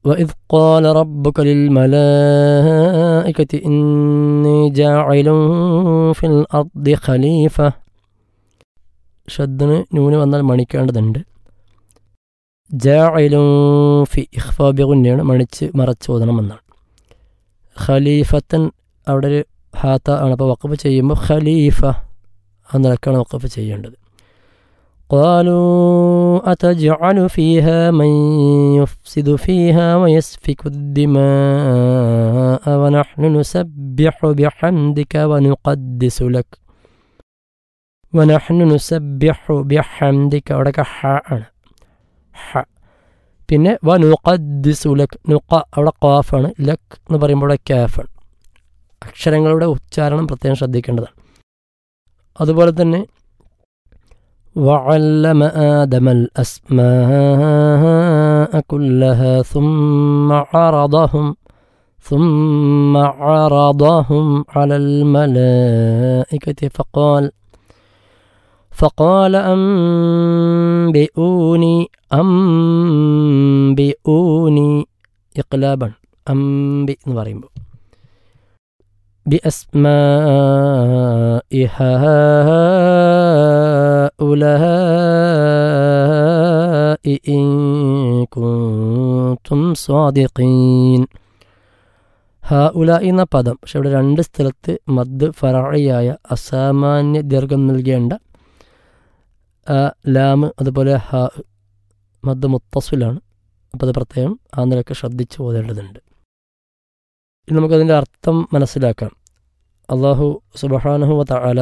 وإذ قال ربك للملائكة إني جاعل في الأرض خليفة. ഷദ്ദിന് നൂന് വന്നാൽ മണിക്കേണ്ടതുണ്ട്. ജാഇലുൻ ഫി ഇഖ്ഫാ ബിഗുന്നയാണ്, മറച്ച് ഓതണമെന്നാണ്. ഖലീഫത്തൻ അവിടെ ഒരു ഹാത്ത ആണ്. അപ്പോൾ വഖഫ് ചെയ്യുമ്പോൾ ഖലീഫ എന്നൊക്കെയാണ് വഖഫ് ചെയ്യേണ്ടത്. قالوا أتجعل فيها من يفسد فيها ويسفك الدماء ونحن نسبح بحمدك ونقدس لك. ونحن نسبح بحمدك അവിടെയൊക്കെ ഹ ആണ്. ഹ പിന്നെ വനുഖദ്ദിസു ലക്, നുഖ അവിടെ ഖാഫാണ്, ലക് എന്ന് പറയുമ്പോൾ അവിടെ കാഫാണ്. അക്ഷരങ്ങളുടെ ഉച്ചാരണം പ്രത്യേകം ശ്രദ്ധിക്കേണ്ടതാണ്. അതുപോലെ തന്നെ وعلم آدم الأسماء كلها ثم عرضهم على الملائكة فقال أنبئوني إقلابا أنبئ എന്ന് പറയുമ്പോൾ بأسماء هؤلاء إن كنتم صادقين. هؤلاء എന്ന പദം, പക്ഷെ ഇവിടെ രണ്ട് സ്ഥലത്ത് മദ് ഫറഇയായ അസാമാന്യ ദീർഘം നൽകേണ്ട ലാമ് അതുപോലെ ഹ മദ് മുത്തസിലാണ്. അപ്പോൾ അത് പ്രത്യേകം ആ നിലക്ക് ശ്രദ്ധിച്ച് ഓതേണ്ടതുണ്ട്. ഇനി നമുക്കതിൻ്റെ അർത്ഥം മനസ്സിലാക്കാം. അല്ലാഹു സുബ്ഹാനഹു വ തആല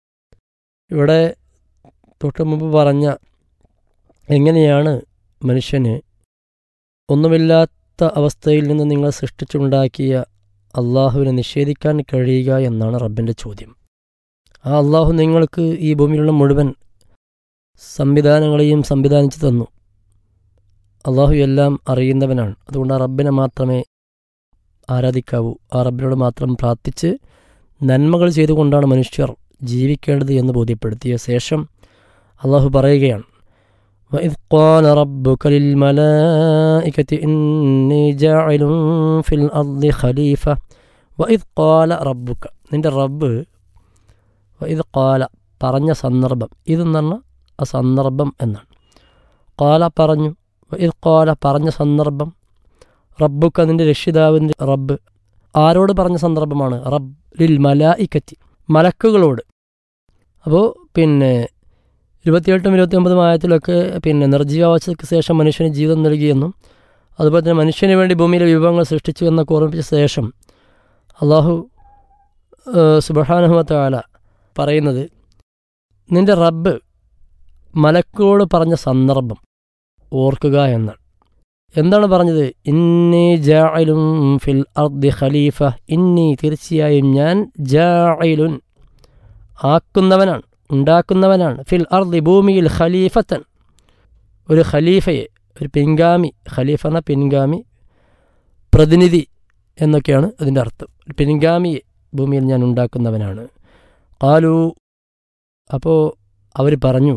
ഇവിടെ തൊട്ട് മുമ്പ് പറഞ്ഞ എങ്ങനെയാണ് മനുഷ്യന് ഒന്നുമില്ലാത്ത അവസ്ഥയിൽ നിന്ന് നിങ്ങൾ സൃഷ്ടിച്ചുണ്ടാക്കിയ അള്ളാഹുവിനെ നിഷേധിക്കാൻ കഴിയുക എന്നാണ് റബ്ബിൻ്റെ ചോദ്യം. ആ അള്ളാഹു നിങ്ങൾക്ക് ഈ ഭൂമിയിലുള്ള മുഴുവൻ സംവിധാനങ്ങളെയും സംവിധാനിച്ചു തന്നു. അള്ളാഹു എല്ലാം അറിയുന്നവനാണ്. അതുകൊണ്ട് ആ റബ്ബിനെ മാത്രമേ ആരാധിക്കാവൂ. ആ റബ്ബിനോട് മാത്രം പ്രാർത്ഥിച്ച് നന്മകൾ ചെയ്തുകൊണ്ടാണ് മനുഷ്യർ ജീവിക്കേണ്ടത് എന്ന് ബോധ്യപ്പെടുത്തിയ ശേഷം അള്ളാഹു പറയുകയാണ്, وَإِذْ قَالَ رَبُّكَ لِلْمَلَائِكَةِ إِنِّي جَاعِلٌ فِي الْأَرْضِ خَلِيفَةً. وَإِذْ قَالَ رَبُّكَ, നിൻ്റെ റബ്ബ് وَإِذْ قَالَ പറഞ്ഞ സന്ദർഭം, ഇതെന്ന് പറഞ്ഞാൽ ആ സന്ദർഭം എന്നാണ്. ഖാല പറഞ്ഞു, وَإِذْ قَالَ പറഞ്ഞ സന്ദർഭം, റബ്ബുക്ക നിൻ്റെ രക്ഷിതാവിൻ്റെ റബ്ബ് ആരോട് പറഞ്ഞ സന്ദർഭമാണ്? റബ്ബ് ലിൽ മലായിക്കത്തി, മലക്കുകളോട്. അപ്പോൾ പിന്നെ 28 29 ആയത്തിലൊക്കെ പിന്നെ നിർജ്ജീവാവസ്ഥയ്ക്ക് ശേഷം മനുഷ്യന് ജീവിതം നൽകിയെന്നും അതുപോലെ തന്നെ മനുഷ്യന് വേണ്ടി ഭൂമിയിലെ വിഭവങ്ങൾ സൃഷ്ടിച്ചു എന്നൊക്കെ ഓർമ്മിപ്പിച്ച ശേഷം അള്ളാഹു സുബ്ഹാനഹു വ തആല പറയുന്നത് നിൻ്റെ റബ്ബ് മലക്കുകളോട് പറഞ്ഞ സന്ദർഭം ഓർക്കുക എന്നാണ്. എന്താണ് പറഞ്ഞത്? ഇന്നി ജാഇലുൻ ഫിൽ അർദി ഖലീഫ, ഇന്നി തീർച്ചയായും ഞാൻ ജാഇലുൻ ആക്കുന്നവനാണ്, ഉണ്ടാക്കുന്നവനാണ്, ഫിൽ അർദി ഭൂമിയിൽ ഖലീഫത്തൻ ഒരു ഖലീഫയെ, ഒരു പിൻഗാമി. ഖലീഫ എന്ന പിൻഗാമി, പ്രതിനിധി എന്നൊക്കെയാണ് അതിൻ്റെ അർത്ഥം. ഒരു പിൻഗാമിയെ ഭൂമിയിൽ ഞാൻ ഉണ്ടാക്കുന്നവനാണ്. ഖാലു, അപ്പോൾ അവർ പറഞ്ഞു,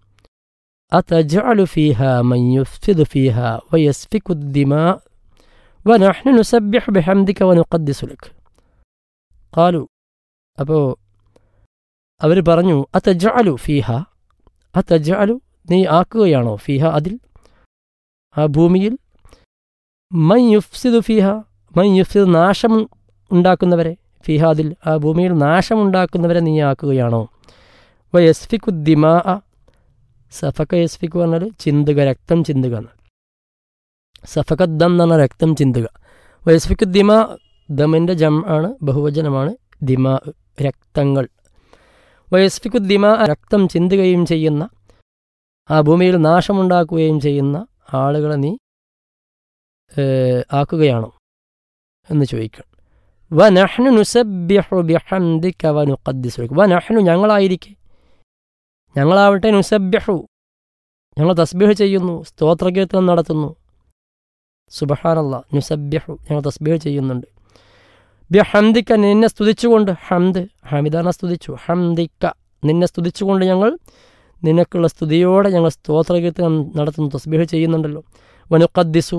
അതജഅലു ഫീഹാ മൻ യുഫ്സിദു ഫീഹാ വയസ്ഫികു الدماء ونحن نسبح بحمدك ونقدس لك. ഖാലു, അപ്പോൾ അവർ പറഞ്ഞു, അതജഅലു ഫീഹാ, അതജഅലു നീ ആക്കുകയാണോ, ഫീഹ അതിൽ, ആ ഭൂമിയിൽ, മൻ യുഫ്സിദു ഫീഹ, മൻ യുഫ്സിദു നാശം ഉണ്ടാക്കുന്നവരെ, ഫീഹ അതിൽ, ആ ഭൂമിയിൽ നാശം ഉണ്ടാക്കുന്നവരെ നീ ആക്കുകയാണോ. വയസ്ഫികു ദിമാ, സഫക യസ്ഫിക്കു പറഞ്ഞാൽ ചിന്തുക, രക്തം ചിന്തുക എന്ന്. സഫകദ്ദം എന്ന് പറഞ്ഞാൽ രക്തം ചിന്തുക. വയസ്ഫിക്കു ദിമാ, ദമിൻ്റെ ജം ആണ്, ബഹുവചനമാണ്. ദിമാ രക്തങ്ങൾ. വയസ്ഫിക്കു ദിമാ രക്തം ചിന്തുകയും ചെയ്യുന്ന, ആ ഭൂമിയിൽ നാശമുണ്ടാക്കുകയും ചെയ്യുന്ന ആളുകളെ നീ ആക്കുകയാണോ എന്ന് ചോദിക്കണം. വനഹ്നു നുസബ്ബിഹു ബിഹംദിക വനുഖദ്ദിസു ലക. വനഹ്നു ഞങ്ങളായിരിക്കെ, ഞങ്ങളാവട്ടെ, നുസബ്ബിഹു ഞങ്ങൾ തസ്ബീഹ് ചെയ്യുന്നു, സ്തോത്രകീർത്തനം നടത്തുന്നു. സുബ്ഹാനല്ലാഹ്, നുസബ്ബിഹു ഞങ്ങൾ തസ്ബീഹ് ചെയ്യുന്നുണ്ട്. ബിഹംദിക നിന്നെ സ്തുതിച്ചുകൊണ്ട്, ഹംദ് ഹമിദാന സ്തുതിച്ചു, ഹംദിക നിന്നെ സ്തുതിച്ചുകൊണ്ട് ഞങ്ങൾ നിനക്കുള്ള സ്തുതിയോടെ ഞങ്ങൾ സ്തോത്രകീർത്തനം നടത്തുന്നു, തസ്ബീഹ് ചെയ്യുന്നുണ്ടല്ലോ. വനുഖദ്ദിസു